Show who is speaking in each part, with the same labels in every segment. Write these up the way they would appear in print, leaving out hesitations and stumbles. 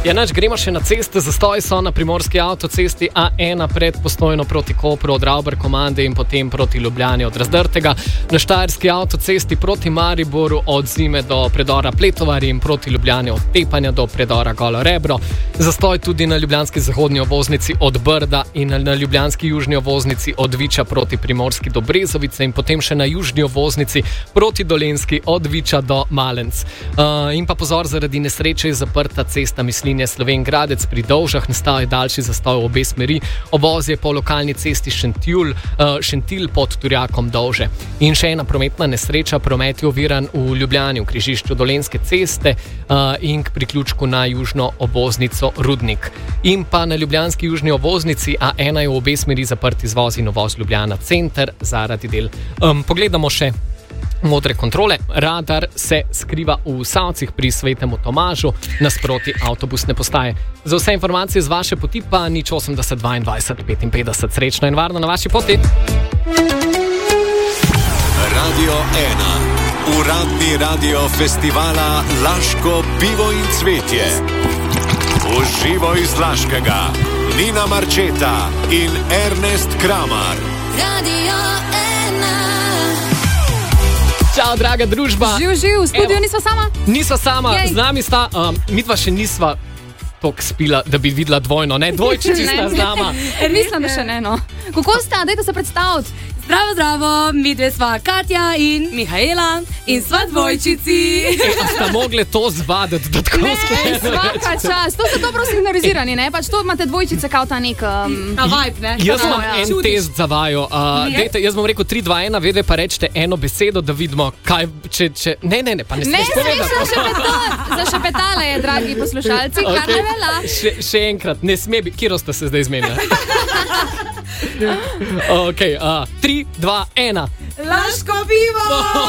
Speaker 1: Naš gremo še na ceste, zastoj so na primorski avtocesti A1 pred Postojno proti Kopru od Ravbar komande in potem proti Ljubljani od Razdrtega, na štajerski avtocesti proti Mariboru od Zime do predora Pletovari in proti Ljubljani od Tepanja do predora Golo Rebro, zastoj tudi na ljubljanski zahodnji obvoznici od Brda in na ljubljanski južni obvoznici od Viča proti Primorski do Brezovice in potem še na južni obvoznici proti Dolenjski od Viča do Malenc. In pa pozor, zaradi nesreče je zaprta cesta Mislinje Slovenj-Gradec pri Dovžah, nastal je daljši zastoj v obe smeri, ovoz je po lokalni cesti Šentilj pod Turjakom Dovže. In še ena prometna nesreča, promet je oviran v Ljubljani v križišču Dolenjske ceste in k priključku na južno obvoznico Rudnik. In pa na ljubljanski južni obvoznici A1 je v obe smeri zaprt izvoz in uvoz Ljubljana center zaradi del. Pogledamo še modre kontrole. Radar se skriva v Savcih pri Svetemu Tomažu nasproti avtobusne postaje. Za vse informacije z vaše poti pa 080 22 55. Srečno in varno na vaši poti.
Speaker 2: Radio 1, uradni radio festivala Laško pivo in cvetje. Uživo iz Laškega, Nina Marčeta in Ernest Kramar.
Speaker 3: Radio 1.
Speaker 1: Čau, draga družba.
Speaker 4: Živ, v studiu nisva sama?
Speaker 1: Nisva sama, z nami sta, midva še nisva toliko spila, da bi videla dvojno, ne? Dvojčici sta z nama.
Speaker 4: Mislim, da še ne, no. Kako sta? Dajte se predstaviti.
Speaker 5: Zdravo, mi dve sva Katja in Mihaela in sva dvojčici.
Speaker 1: A sta mogle to zvaditi, da tako sklepno?
Speaker 4: Svaka čas, to so dobro sinhronizirani, ne? Pač to imate dvojčice kao ta nek...
Speaker 5: Ta vibe, ne?
Speaker 1: Jaz imam en test za vaju. Dejte, jaz bom rekel 3, 2, 1, vedve pa rečete eno besedo, da vidimo, kaj, če... Ne, pa ne smeš povedati.
Speaker 4: Zašepetala je, dragi poslušalci, kar ne vela.
Speaker 1: Še enkrat, ne sme biti, kjer ste se zdaj zmenili? Ok, 3, 2, 1.
Speaker 5: Laško pivo!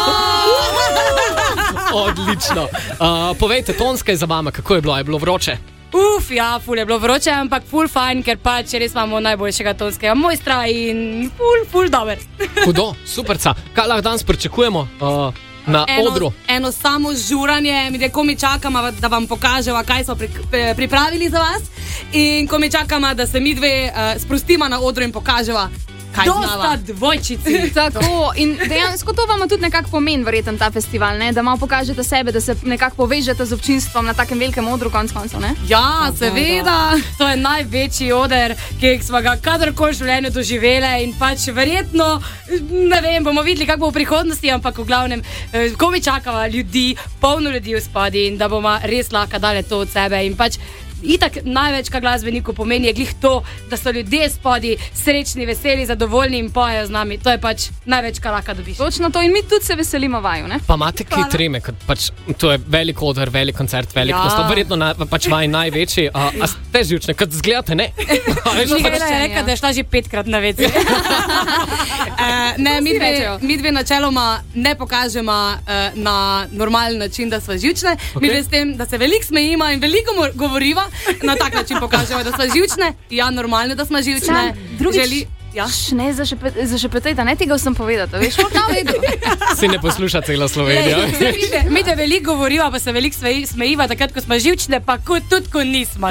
Speaker 1: Odlično. Povejte, tonska je za vama, kako je bilo? Je bilo vroče?
Speaker 5: Ja, ful je bilo vroče, ampak ful fajn, ker pač res imamo najboljšega tonskega mojstra in ful dober.
Speaker 1: Hudo, superca. Kaj lahko danes pričakujemo na odru?
Speaker 5: Eno samo žuranje, mi ko mi čakamo, da vam pokažemo, kaj smo pripravili za vas. In ko mi čakamo, da se mi dve sprostimo na odru in pokažemo, kaj znava. Dvojčici.
Speaker 4: Tako, in dejansko to vam tudi nekako pomeni verjetno ta festival, ne? Da malo pokažete sebe, da se nekako povežete z občinstvom na takem velikem odru konc koncev, ne?
Speaker 5: Ja, seveda, to je največji oder, ki smo ga kadarkoli v življenju doživele in pač verjetno, ne vem, bomo videli, kako bo v prihodnosti, ampak v glavnem, ko mi čakava ljudi, polno ljudi v spodi in da bomo res lahko dali to od sebe in pač itak največ, kar glasbeniku pomeni, je glih to, da so ljudje spodi srečni, veseli, zadovoljni in pojejo z nami. To je pač največ, kar lahko dobiš.
Speaker 4: Točno to in mi tudi se veselimo vaju, ne?
Speaker 1: Pa imate kaj treme, ker pač to je velik oder, velik koncert, velik nastop, verjetno pač vaj največji. A ste živčne, kad zgledate, ne?
Speaker 5: Mihaela je rekla, da je šla že 5-krat na WC. Ne, mi dve načeloma ne pokažemo na normalen način, da smo živčne. Mi dve s tem, da se veliko smejimo in veliko govoriva. Na tak način pokažemo, da smo živčne. Ja, normalno, da smo živčne.
Speaker 4: Drugič, ne zašepetajte, ne tega sem povedati. Veš, kako vedo?
Speaker 1: Si ne posluša cela Slovenija.
Speaker 5: Mi te veliko govoriva, pa se veliko smejiva, takrat, ko smo živčne, pa tudi, ko nismo.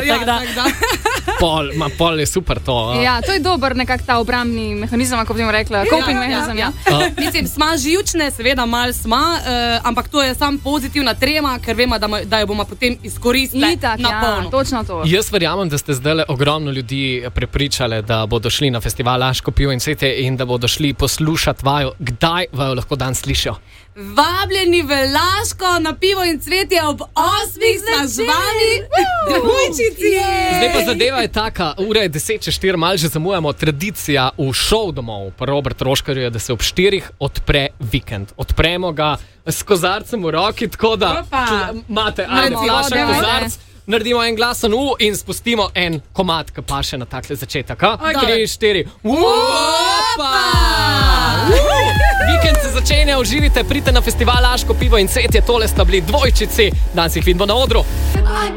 Speaker 1: Pol je super to.
Speaker 4: Ja, to je dober nekak ta obrambni mehanizem, ako bi jim rekla. Coping mehanizem, ja.
Speaker 5: Mislim, smo živčne, seveda malo smo, ampak to je sam pozitivna trema, ker vemo, da jo bomo potem izkoristili na polno.
Speaker 4: Točno to.
Speaker 1: Jaz verjamem, da ste zdaj ogromno ljudi prepričali, da bodo šli na festival Laško pivo in cvetje in da bodo šli poslušati vaju. Kdaj vaju lahko dan slišijo?
Speaker 5: Vabljeni v Laško na pivo in cvetje ob 8. sta zvani dvojčici.
Speaker 1: Zdaj pa zadeva je taka, ura je 10:04, malo že zamujamo. Tradicija v šov domov po Robert Roškarju je, da se ob 4 odpre vikend. Odpremo ga s kozarcem v roki, tako da imate flaša kozarc. Naredimo en glasen in spustimo en komad, ki paše na takle začetek. 3, 4. Vikend se začenja, uživite, pridite na festival Laško pivo in cvetje, tole sta bili dvojčici, danes jih vidimo na odru.